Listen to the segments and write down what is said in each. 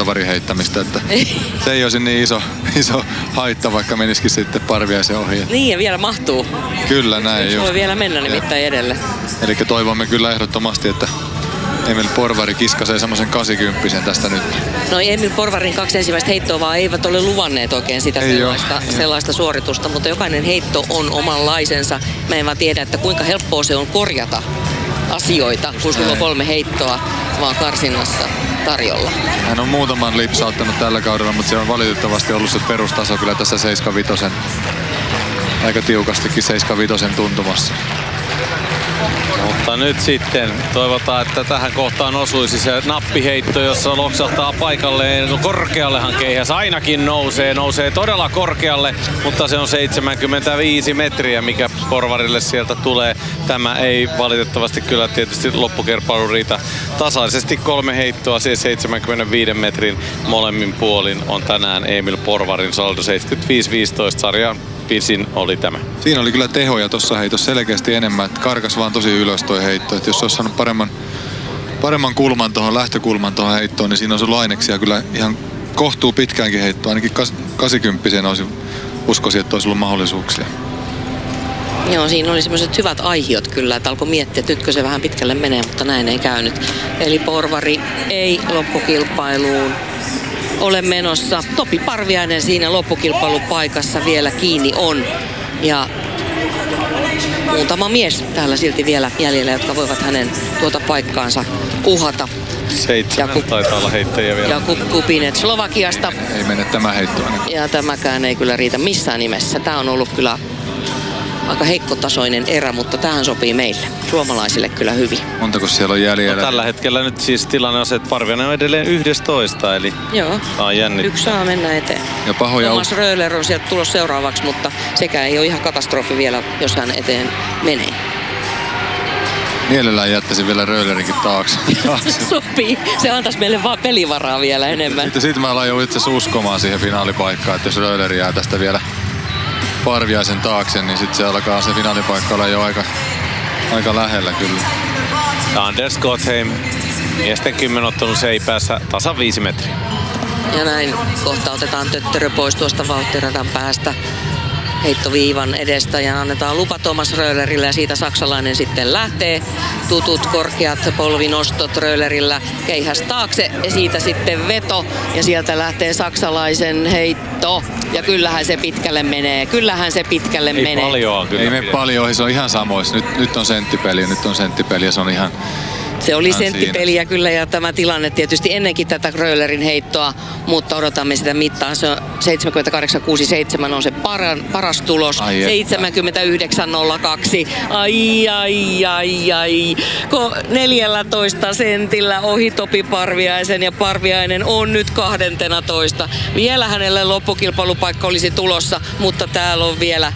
porvariheittämistä, että se ei olisi niin iso haitta, vaikka menisikin sitten Parviaisen ohi. Niin, ja vielä mahtuu. Kyllä, näin just. Voi vielä mennä nimittäin edelle. Eli toivomme kyllä ehdottomasti, että Emil Porvari kiskasee semmoisen 80 tästä nyt. No Emil Porvarin 2 ensimmäistä heittoa vaan eivät ole luvanneet oikein sitä sellaista suoritusta, mutta jokainen heitto on omanlaisensa. Mä en vaan tiedä, että kuinka helppoa se on korjata asioita, kun sulla on 3 heittoa vaan karsinnassa tarjolla. Hän on muutaman lipsauttanut tällä kaudella, mutta se on valitettavasti ollut se perustaso kyllä tässä 75, aika tiukastikin 75 tuntumassa. Mutta nyt sitten toivotaan, että tähän kohtaan osuisi se nappiheitto, jossa loksahtaa paikalleen. Korkeallehan Keihäs ainakin nousee todella korkealle, mutta se on 75 metriä, mikä Porvarille sieltä tulee. Tämä ei valitettavasti kyllä tietysti loppukerpailu riitä tasaisesti 3 heittoa, siis 75 metrin molemmin puolin on tänään Emil Porvarin saldo 75-15 sarjaan. Pisin oli tämä. Siinä oli kyllä tehoja tuossa heitossa selkeästi enemmän, että karkas vaan tosi ylös toi heitto. Että jos olisi saanut paremman kulman tuohon, lähtökulman tuohon heittoon, niin siinä olisi ollut aineksia kyllä ihan kohtuu pitkäänkin heittoa. Ainakin 80 uskoisin, että olisi ollut mahdollisuuksia. Joo, siinä oli semmoiset hyvät aihiot kyllä, että alkoi miettiä, että nytkö se vähän pitkälle menee, mutta näin ei käynyt. Eli Porvari ei loppukilpailuun ole menossa. Topi Parviainen siinä loppukilpailupaikassa vielä kiinni on. Ja muutama mies täällä silti vielä jäljellä, jotka voivat hänen tuota paikkaansa uhata. 7 taitaa olla heittäjiä vielä. Ja Kupinet Slovakiasta. Ei mene tämä heitto. Ja tämäkään ei kyllä riitä missään nimessä. Tämä on ollut kyllä aika heikkotasoinen erä, mutta tähän sopii meille, suomalaisille kyllä hyvin. Montako siellä on jäljellä? No, tällä hetkellä nyt siis tilanne on se, että Parviainen on edelleen 11, eli joo, saa jännittää. Yksi saa mennä eteen. Ja pahoja Thomas Röhler on sieltä tulossa seuraavaksi, mutta sekään ei ole ihan katastrofi vielä, jos hän eteen menee. Mielellään jättäisin vielä Röhlerinkin taakse. Sopii. Se antaisi meille vaan pelivaraa vielä enemmän. Sitten mä aloin itse asiassa uskomaan siihen finaalipaikkaan, että jos Röhler jää tästä vielä Parviaisen taakse, niin sitten se alkaa se finaalipaikka olla jo aika lähellä kyllä. Anders Gotheim miesten 10 ottelun seipäässä tasan 5 metriä. Ja näin kohta otetaan töttörö pois tuosta vauhtiradan päästä heittoviivan edestä ja annetaan lupa Thomas Röhlerille ja siitä saksalainen sitten lähtee. Tutut korkeat polvinostot Röhlerillä, Keihäs taakse ja siitä sitten veto ja sieltä lähtee saksalaisen heitto. Ja kyllähän se pitkälle menee, Ei paljoa kyllä. Ei mene paljon, se on ihan samoissa. Nyt on senttipeli ja se on ihan... Se oli senttipeliä kyllä ja tämä tilanne tietysti ennenkin tätä Röhlerin heittoa, mutta odotamme sitä mittaa. Se on 78,67 on se paras tulos. 79,02. Ai. 14 sentillä ohi Topi Parviaisen ja Parviainen on nyt 12. Vielä hänelle loppukilpailupaikka olisi tulossa, mutta täällä on vielä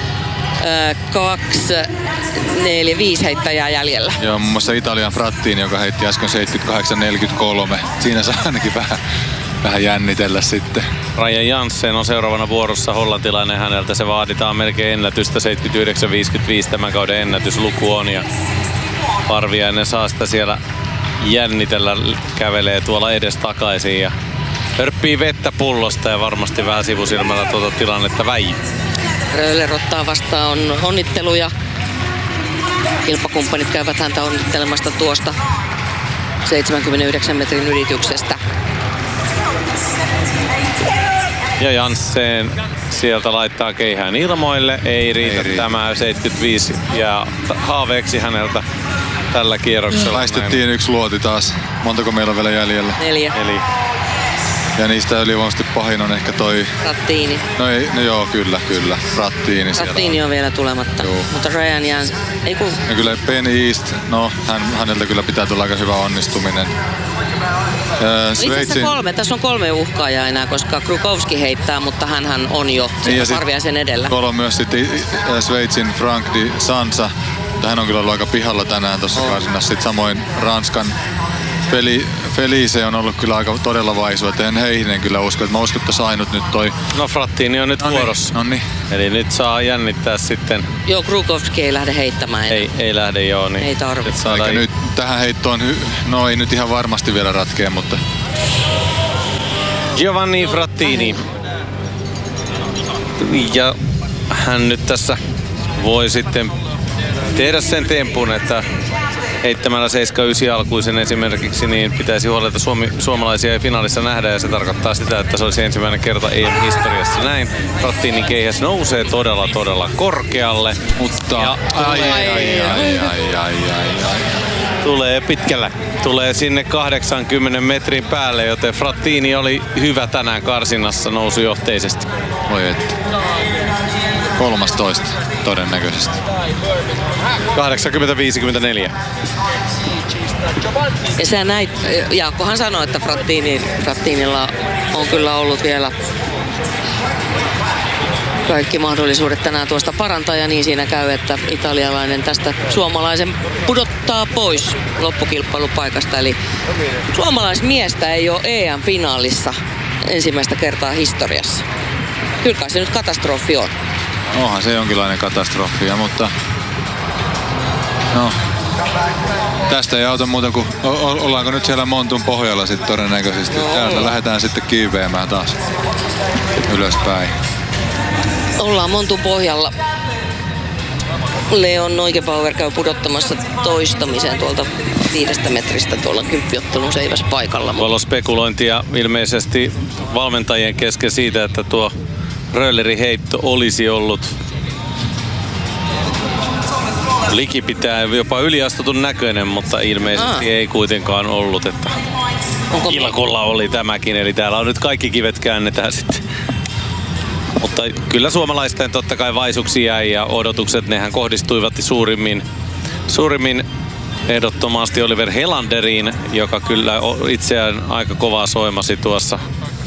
2, 4, 5 heittäjää jäljellä. Joo, muun muassa Italian Frattini, joka heitti äsken 78,43. Siinä saa ainakin vähän jännitellä sitten. Ryan Janssen on seuraavana vuorossa, hollantilainen häneltä. Se vaaditaan melkein ennätystä, 79,55 tämän kauden ennätysluku on. Ja Parviainen saa sitä siellä jännitellä, kävelee tuolla edes takaisin ja hörppii vettä pullosta ja varmasti vähän sivusilmällä tuota tilannetta väijy. Röhler ottaa vastaan onnitteluja. Kilpakumppanit käyvät häntä onnittelemasta tuosta 79 metrin ylityksestä. Ja Janssen sieltä laittaa keihään ilmoille. Ei riitä tämä 75 ja haaveeksi häneltä tällä kierroksella. Laistettiin yksi luoti taas. Montako meillä on vielä jäljellä? 4. Ja niistä ylivoimaisesti pahin on ehkä toi... Rattiini. No joo, kyllä. Rattiini on vielä tulematta. Joo. Mutta Ryan Janssen... Ja kyllä Ben East, no häneltä kyllä pitää tulla aika hyvä onnistuminen. Itse asiassa 3. Tässä on 3 uhkaajaa enää, koska Krukowski heittää, mutta hänhän on jo Parviaisen edellä. Tuolla on myös sitten Sveitsin Frank Di Sansa. Hän on kyllä ollut aika pihalla tänään tuossa karsinnassa. Sitten samoin Ranskan Felice on ollut kyllä aika todella vaisu, että en heihin kyllä usko. Mä uskon, että ainut nyt toi... No Frattini on nyt vuorossa. Noniin. Eli nyt saa jännittää sitten. Joo, Krukowski ei lähde heittämään. Ei lähde joo. Niin ei tarvitse. Eikä nyt tähän heittoon, no ei nyt ihan varmasti vielä ratkea, mutta... Giovanni Frattini. Ja hän nyt tässä voi sitten tehdä sen tempun, että heittämällä 7-9 alkuisen esimerkiksi, niin pitäisi huolella, suomalaisia ei finaalissa nähdä, ja se tarkoittaa sitä, että se olisi ensimmäinen kerta EM-historiassa näin. Frattinin keihäs nousee todella korkealle. Mutta tulee pitkällä. Tulee sinne 80 metrin päälle, joten Frattini oli hyvä tänään karsinnassa nousujohteisesti. Voi että. 13 todennäköisesti. 80-54. Ja sä näit, Jaakkohan sanoi, että Frattinilla on kyllä ollut vielä kaikki mahdollisuudet tänään tuosta parantaa, ja niin siinä käy, että italialainen tästä suomalaisen pudottaa pois loppukilpailupaikasta. Eli suomalaismiestä ei ole EM-finaalissa ensimmäistä kertaa historiassa. Kyllä kai se nyt katastrofi on. Onhan se jonkinlainen katastrofi, mutta no, tästä ei auta muuta kuin, ollaanko nyt siellä Montun pohjalla sitten todennäköisesti. No, täältä lähdetään sitten kiiveämään taas ylöspäin. Ollaan Montun pohjalla. Leon Neugebauer käy pudottamassa toistamiseen tuolta 5 metristä tuolla kymppiottelun seiväspaikalla. Tuolla on spekulointia ilmeisesti valmentajien kesken siitä, että tuo Röhlerin heitto olisi ollut likipitää jopa yliastutun näköinen, mutta ilmeisesti ei kuitenkaan ollut, että Ilkulla oli tämäkin, eli täällä on nyt kaikki kivet käännetään sitten. Mutta kyllä suomalaisten totta kai vaisuksi jäi, ja odotukset nehän kohdistuivat suurimmin ehdottomasti Oliver Helanderiin, joka kyllä itseään aika kovaa soimasi tuossa.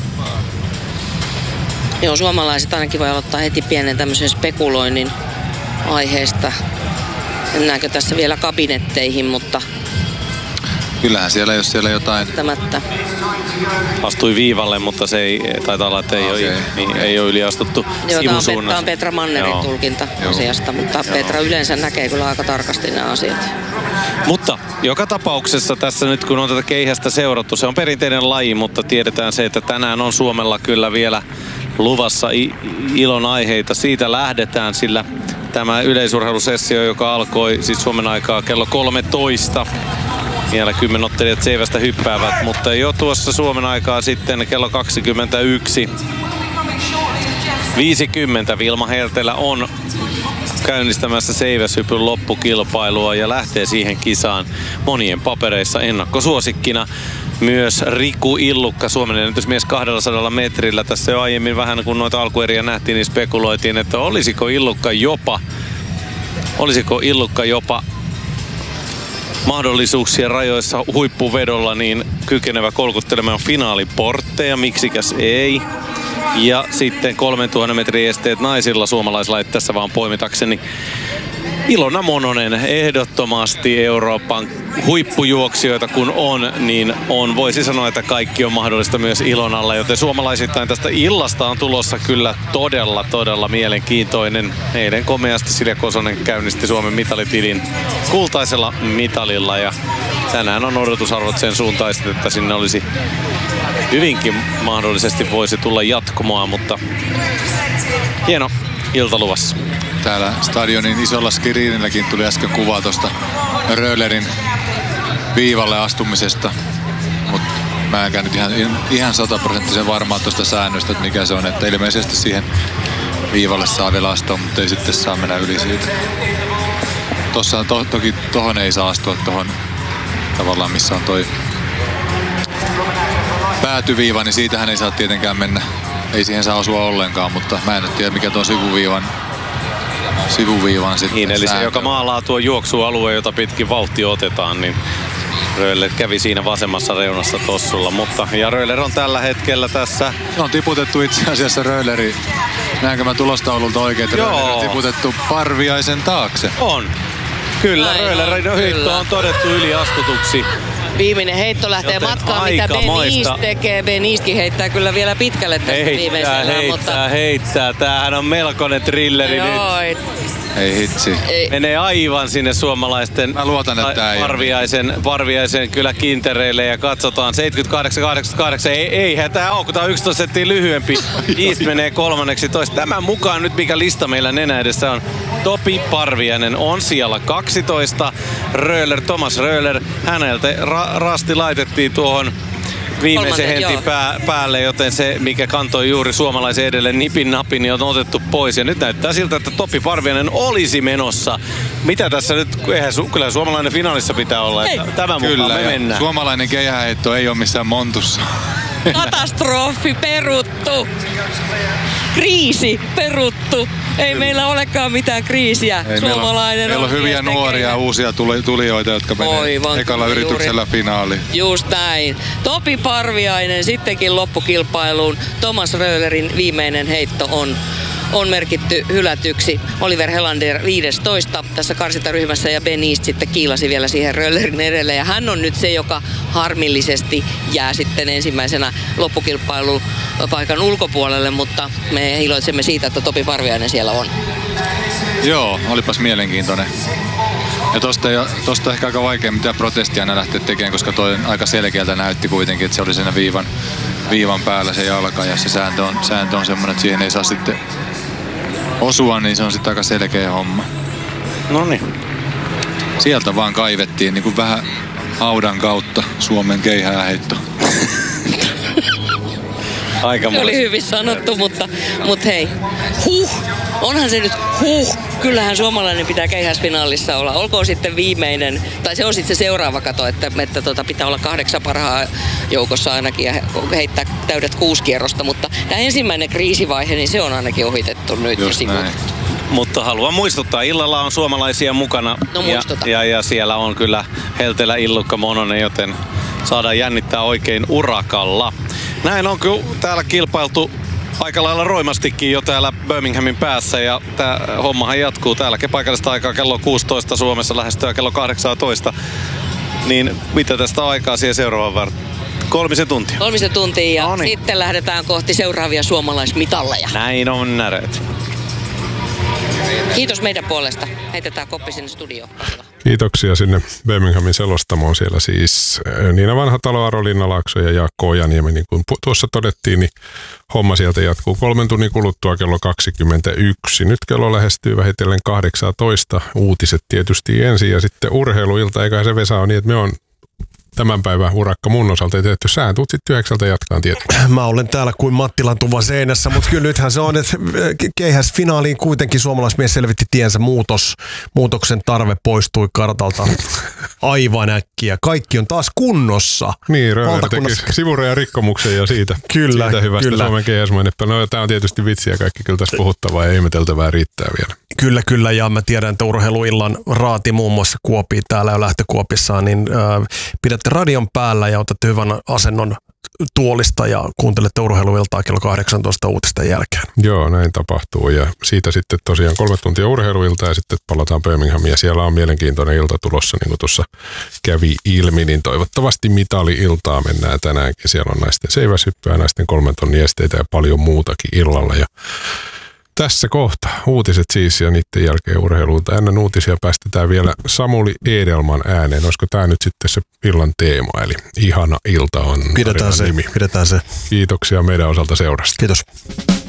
Joo, suomalaiset ainakin voi aloittaa heti pienen tämmöisen spekuloinnin aiheesta. Mennäänkö tässä vielä kabinetteihin, mutta kyllähän siellä, jos siellä jotain astui viivalle, mutta se ei, taitaa olla, että ei ole yliastuttu sivusuunnassa. Tämä on Petra Mannerin tulkinta asiasta, mutta Petra yleensä näkee kyllä aika tarkasti nämä asiat. Mutta joka tapauksessa tässä nyt, kun on tätä keihästä seurattu, se on perinteinen laji, mutta tiedetään se, että tänään on Suomella kyllä vielä luvassa ilon aiheita. Siitä lähdetään, sillä tämä yleisurheilusessio, joka alkoi siis Suomen aikaa kello 13. Vielä 10 ottelijat seivästä hyppäävät, mutta jo tuossa Suomen aikaa sitten kello 21.50 Vilma Hertelä on käynnistämässä seiväshypyn loppukilpailua ja lähtee siihen kisaan monien papereissa ennakkosuosikkina. Myös Riku Illukka, Suomen ennätysmies 200 metrillä. Tässä jo aiemmin vähän kun noita alkueriä nähtiin, niin spekuloitiin, että olisiko Illukka jopa mahdollisuuksien rajoissa huippuvedolla niin kykenevä kolkuttelemaan finaaliportteja, miksikäs ei. Ja sitten 3000 metrin esteet naisilla suomalaislait tässä vaan poimitakseni. Ilona Mononen ehdottomasti Euroopan huippujuoksijoita kun on, niin voisi sanoa, että kaikki on mahdollista myös Ilonalla, joten suomalaisittain tästä illasta on tulossa kyllä todella mielenkiintoinen. Eilen komeasti Silja Kosonen käynnisti Suomen mitalitilin kultaisella mitalilla, ja tänään on odotusarvot sen suuntaiset, että sinne olisi hyvinkin mahdollisesti voisi tulla jatkumoa, mutta hieno ilta luvassa. Täällä stadionin isolla skriinilläkin tuli äsken kuva tuosta Röhlerin viivalle astumisesta. Mutta mä en käynyt ihan 100% varmaa tuosta säännöstä, että mikä se on. Että ilmeisesti siihen viivalle saa vielä astua, mutta ei sitten saa mennä yli siitä. Tossa toki tohon ei saa astua, tohon tavallaan missä on toi päätyviiva, niin siitähän ei saa tietenkään mennä. Ei siihen saa osua ollenkaan, mutta mä en tiedä mikä tuon sivuviivan sitten. Niin, eli se, joka maalaa tuo juoksualue, jota pitkin vauhti otetaan, niin Röhler kävi siinä vasemmassa reunassa tossulla. Ja Röhler on tällä hetkellä tässä. Se on tiputettu itse asiassa Röhleri. Näenkö mä tulostaululta oikein, että Röhler on tiputettu Parviaisen taakse? On. Kyllä, Röhlerin heitto on todettu yliastutuksi. Viimeinen heitto lähtee matkaan, mitä Benist tekee. Benistkin heittää kyllä vielä pitkälle tästä viimeisellä. Heittää. Tämähän on melkoinen thrilleri nyt. Ei hitsi. Menee aivan sinne suomalaisten Mä luotan, että Parviaisen kyllä kintereille ja katsotaan 78-88. Eihän tää oo, kun tää on 11 senttiä lyhyempi. East menee 13. Tämän mukaan nyt mikä lista meillä nenä edessä on. Topi Parviainen on siellä 12. Thomas Röhler, häneltä rasti laitettiin tuohon viimeisen hentin päälle, joten se, mikä kantoi juuri suomalaisen edelle nipin napin, niin on otettu pois. Ja nyt näyttää siltä, että Topi Parviainen olisi menossa. Mitä tässä nyt, kyllä suomalainen finaalissa pitää olla. Tämän mukaan me mennään. Suomalainen keihäheitto ei ole missään montussa. Katastrofi peruttu. Kriisi peruttu. Ei meillä olekaan mitään kriisiä. Suomalainen meillä on hyviä nuoria uusia tulijoita, jotka menee ekalla yrityksellä finaaliin. Just näin. Topi Parviainen sittenkin loppukilpailuun. Thomas Röhlerin viimeinen heitto on merkitty hylätyksi. Oliver Helander 15 tässä karsintaryhmässä ja Ben East sitten kiilasi vielä siihen Röhlerin edelle. Ja hän on nyt se, joka harmillisesti jää sitten ensimmäisenä loppukilpailun paikan ulkopuolelle, mutta me iloitsemme siitä, että Topi Parviainen siellä on. Joo, olipas mielenkiintoinen. Ja tosta ehkä aika vaikea mitään protestia aina lähteä tekemään, koska toi aika selkeältä näytti kuitenkin, että se oli siinä viivan päällä se jalka ja se sääntö on semmoinen, että siihen ei saa sitten osua, niin se on sitten aika selkeä homma. Noniin. Sieltä vaan kaivettiin niin kuin vähän haudan kautta Suomen keihääheitto. Se oli hyvin sanottu, mutta hei, onhan se nyt kyllähän suomalainen pitää keihäsfinaalissa olla. Olkoon sitten viimeinen, tai se on sitten se seuraava kato, että pitää olla 8 parhaan joukossa ainakin ja heittää täydet 6 kierrosta, mutta tämä ensimmäinen kriisivaihe, niin se on ainakin ohitettu nyt ja sivuutettu. Mutta haluan muistuttaa, illalla on suomalaisia mukana ja siellä on kyllä Heltelä, Illukka, Mononen, joten saadaan jännittää oikein urakalla. Näin on kyllä täällä kilpailtu aika lailla roimastikin jo täällä Birminghamin päässä ja tää hommahan jatkuu täälläkin paikallista aikaa kello 16 Suomessa lähestyä kello 18. Niin mitä tästä aikaa siihen seuraavaan varten? 3 tuntia. 3 tuntia ja sitten lähdetään kohti seuraavia suomalaismitalleja. Näin on näreet. Kiitos meidän puolesta. Heitetään koppi sinne studioon. Kiitoksia sinne Birminghamin selostamoon. Siellä siis Niina Vanhatalo, Aro Linnalaakso ja Jaakko Ojaniemi. Niin kuin tuossa todettiin, niin homma sieltä jatkuu 3 tunnin kuluttua kello 21. Nyt kello lähestyy vähitellen 18. Uutiset tietysti ensin ja sitten urheiluilta. Eiköhän se Vesa on niin, että me on tämän päivän urakka mun osalta ei tehty. Sä tuut sitten 9 jatkaan tietysti. Mä olen täällä kuin Mattilan tuva seinässä, mutta kyllä nythän se on, että keihäsfinaaliin kuitenkin suomalaismies selvitti tiensä muutoksen tarve poistui kartalta aivan äkkiä. Kaikki on taas kunnossa. Niin, Röhler teki sivurajan rikkomuksen ja siitä hyvästä kyllä. Suomen keihäsmainetta. No tää on tietysti vitsiä kaikki, kyllä tässä puhuttavaa ja ihmeteltävää riittää vielä. Kyllä, ja mä tiedän, että urheiluillan raati muun muassa Kuopii täällä jo lähtökuopissaan, niin pidätte radion päällä ja otatte hyvän asennon tuolista ja kuuntelette urheiluiltaa kello 18 uutisten jälkeen. Joo, näin tapahtuu ja siitä sitten tosiaan 3 tuntia urheiluilta ja sitten palataan Birminghamia. Siellä on mielenkiintoinen ilta tulossa, niin kuin tuossa kävi ilmi, niin toivottavasti mitali-iltaa mennään tänäänkin. Siellä on naisten seiväshyppyä, naisten 3 tonnin esteitä ja paljon muutakin illalla ja tässä kohta uutiset siis ja niiden jälkeen urheiluilta. Ennen uutisia päästetään vielä Samuli Edelman ääneen. Olisiko tämä nyt sitten se illan teema? Eli ihana ilta on pidetään se. Kiitoksia meidän osalta seurasta. Kiitos.